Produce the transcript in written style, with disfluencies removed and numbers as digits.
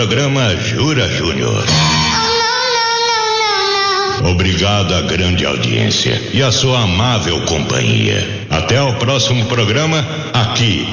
programa Jura Júnior. Obrigado à grande audiência e à sua amável companhia. Até o próximo programa, aqui